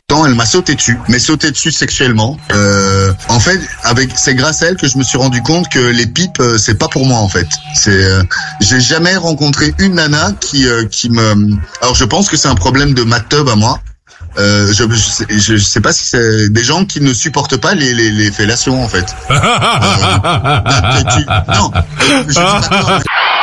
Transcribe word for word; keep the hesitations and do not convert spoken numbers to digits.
temps, elle m'a sauté dessus, mais sauté dessus sexuellement. Euh, en fait, avec c'est grâce à elle que je me suis rendu compte que les pipes, euh, c'est pas pour moi en fait. C'est, euh, j'ai jamais rencontré une nana qui euh, qui me. Alors je pense que c'est un problème de ma teub à moi. Euh, je, je, sais, je sais pas si c'est des gens qui ne supportent pas les les, les fellations en fait. euh, tu, non, je dis pas, non,